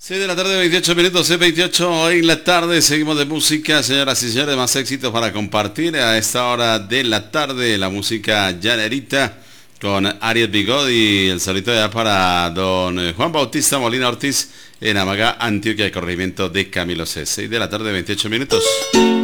6 de la tarde, 28 minutos, 6:28 hoy en la tarde. Seguimos de música, señoras y señores, más éxitos para compartir a esta hora de la tarde. La música llanerita con Ariel Bigodi, el salito ya para don Juan Bautista Molina Ortiz en Amagá, Antioquia, el corregimiento de Camilo C. 6 de la tarde, 28 minutos.